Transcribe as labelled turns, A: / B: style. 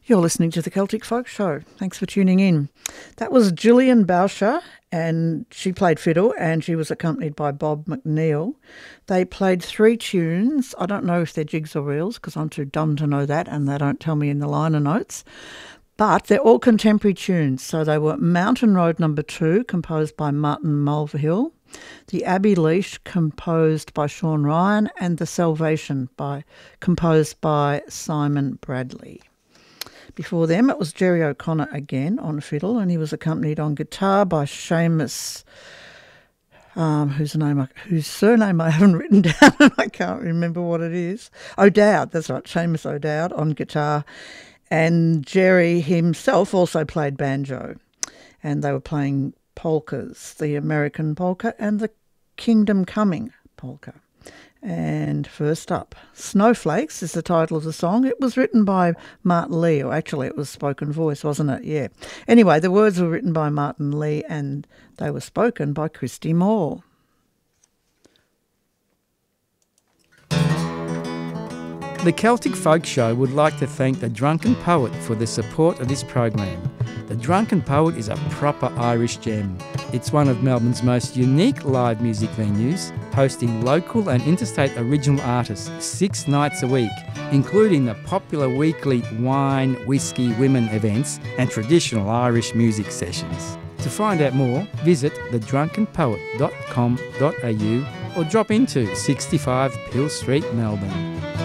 A: You're listening to the Celtic Folk Show. Thanks for tuning in. That was Gillian Boucher, and she played fiddle, and she was accompanied by Bob McNeil. They played 3 tunes. I don't know if they're jigs or reels because I'm too dumb to know that, and they don't tell me in the liner notes. But they're all contemporary tunes. So they were Mountain Road No. 2, composed by Martin Mulvihill, The Abbey Leash, composed by Sean Ryan, and The Salvation, composed by Simon Bradley. Before them, it was Jerry O'Connor again on fiddle, and he was accompanied on guitar by Seamus, whose surname I haven't written down and I can't remember what it is. O'Dowd, that's right, Seamus O'Dowd on guitar. And Jerry himself also played banjo, and they were playing polkas, the American polka and the Kingdom Coming polka. And first up, Snowflakes is the title of the song. It was written by Martin Lee, or actually it was spoken voice, wasn't it? Yeah. Anyway, the words were written by Martin Lee and they were spoken by Christy Moore.
B: The Celtic Folk Show would like to thank The Drunken Poet for the support of this program. The Drunken Poet is a proper Irish gem. It's one of Melbourne's most unique live music venues, hosting local and interstate original artists 6 nights a week, including the popular weekly wine, whiskey, women events and traditional Irish music sessions. To find out more, visit thedrunkenpoet.com.au or drop into 65 Peel Street, Melbourne.